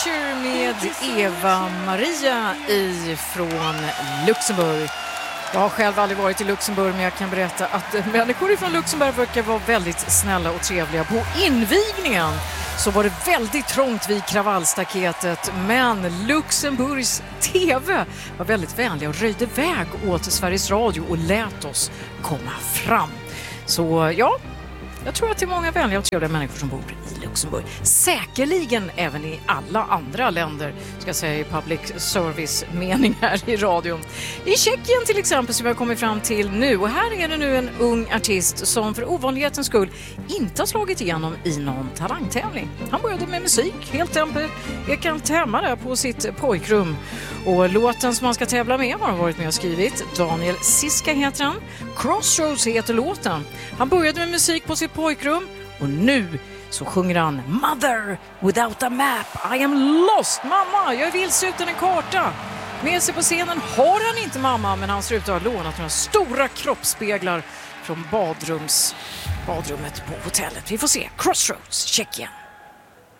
Nature med Eva-Maria ifrån Luxemburg. Jag har själv aldrig varit i Luxemburg, men jag kan berätta att människor från Luxemburg verkar vara väldigt snälla och trevliga. På invigningen så var det väldigt trångt vid kravallstaketet, men Luxemburgs TV var väldigt vänliga och röjde väg åt Sveriges Radio och lät oss komma fram. Så ja, jag tror att det är många vänliga och trevliga människor som bor i Luxemburg. Säkerligen även i alla andra länder, ska jag säga, i public service-mening här i radion. I Tjeckien till exempel, som jag har kommit fram till nu. Och här är det nu en ung artist som för ovanlighetens skull inte har slagit igenom i någon talangtävling. Han började med musik, helt enkelt hemma där på sitt pojkrum. Och låten som han ska tävla med har han varit med och skrivit. Daniel Siska heter han. Crossroads heter låten. Han började med musik på sitt pojkrum och nu så sjunger han Mother without a map, I am lost. Mamma, jag är vilse utan en karta. Med sig på scenen har han inte mamma, men han ser ut att ha lånat några stora kroppsspeglar från badrummet på hotellet. Vi får se. Crossroads, Tjeckien.